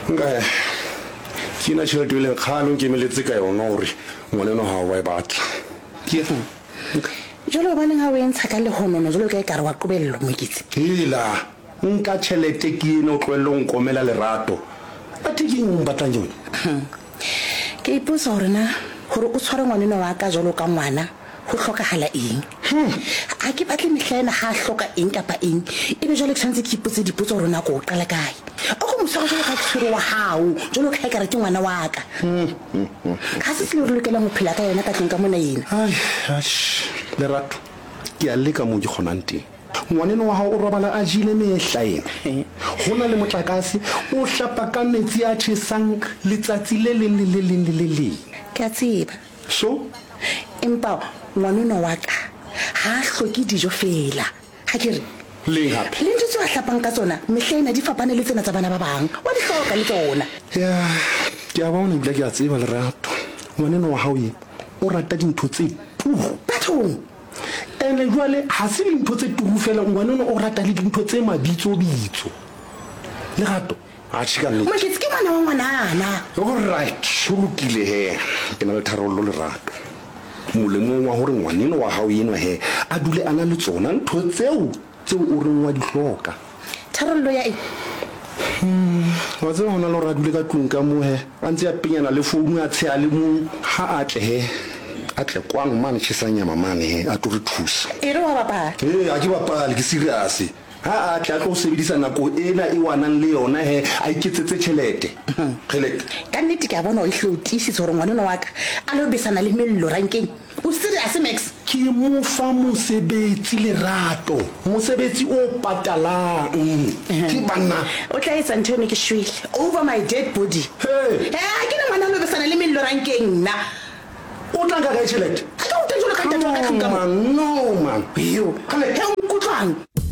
ke na tšhelete le kgalo ke meletse ka yona gore ngwaneno ga wa e batla ke jalo ba leng ha o entsha ka lehonono jalo ka e kare wa qobello mokitse hela nka tšhelete ke ene o tloele o nkomela lerato bathe ke eng batlang yone ke ipotsa gore na gore o tshware ngwaneno wa ka jalo ka ngwana go tlhokagala eng a ke batle mehlaena ga a hloka eng kapa eng e be jalo ke tshwanetse ke ipotse dipotso gore nako o qala kae o go mosego jalo ka ke tshwere wa hao jalo ka e kare ke ngwana wa ka ga se se le re lokelang go phela ka yona ka tlong ka mona ena lerato ke a leka mo ke kgonang teng ngwaneno wa hao o robala a jile mehla ena go na le motlakase o hlapa ka metsi a tšhesang letsatsi le leng le le leng le le leng ke a tseba so empa ngwaneno wa ka ha a hloke dijo fela ga ke re leng gape le ntse a hlapang ka tsona mehlaena di fapane le tsena tsa bana ba bang wa di hloka le tsona ya ke a bona ebile ke a tseba lerato ngwaneno wa hao ye o rata dintho tse turu bathong ene jwale ga se dintho tse turu fela ngwaneno o rata le dintho tse mabitsobitso lerato a tšhikanne moketse ke ngwana wa ngwanana alright o lokile he ke na le tharollo lerato molemong wa gore ngwaneno wa hao enwa he a dule a na le tsona ntho tseo o reng wa di hloka tharollo ya eng wa tseba gona le gore a dule ka tlong ka mo he a ntse a penyana le founu a tshea le mo ga a tle he a tle kwang mane tšhesanyama mane he a tlo re thusa e re wa bapala a ke bapale ke serius ha a tla tlo sebedisa nako ena e wanang le yona he a iketsetse tšhelete gelete ka nnete ke a bona o ihle o tiisitse gore ngwaneno wa ka a le besana le mello rankeng o serious max ke mo fa mosebetsi lerato mosebetsi o patalang ke banna o tla etsa ntho eno ke shwele over my dead body ke ne ngwana lo besana le mello rankeng nna o tla nka ka tšhelete ka o tla jolo ka tata wa ka tlong ka mo no man yo ka le he o nkutlwang